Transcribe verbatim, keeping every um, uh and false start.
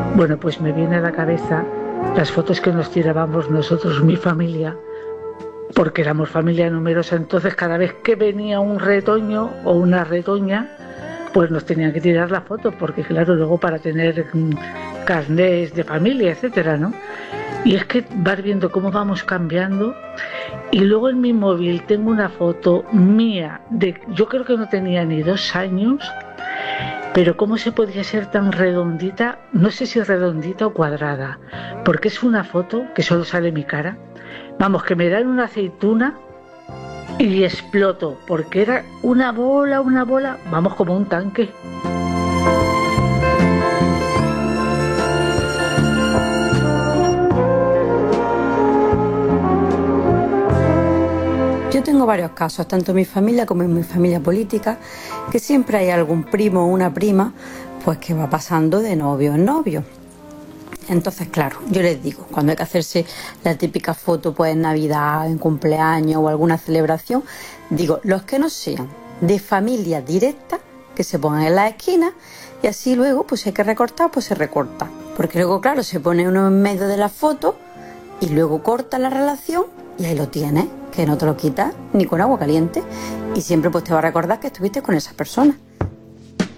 Bueno, pues me viene a la cabeza las fotos que nos tirábamos nosotros, mi familia, porque éramos familia numerosa, entonces cada vez que venía un retoño o una retoña, pues nos tenían que tirar la foto, porque claro, luego para tener mm, carnés de familia, etcétera, ¿no? Y es que vas viendo cómo vamos cambiando. Y luego en mi móvil tengo una foto mía de, yo creo que no tenía ni dos años, pero cómo se podía ser tan redondita, no sé si redondita o cuadrada, porque es una foto que solo sale mi cara. Vamos, que me dan una aceituna y exploto, porque era una bola, una bola, vamos, como un tanque. Yo tengo varios casos, tanto en mi familia como en mi familia política, que siempre hay algún primo o una prima pues que va pasando de novio en novio. Entonces, claro, yo les digo, cuando hay que hacerse la típica foto pues en Navidad, en cumpleaños o alguna celebración, digo, los que no sean de familia directa, que se pongan en la esquina y así luego, pues si hay que recortar, pues se recorta. Porque luego, claro, se pone uno en medio de la foto y luego corta la relación y ahí lo tienes, que no te lo quitas ni con agua caliente y siempre pues te va a recordar que estuviste con esa persona.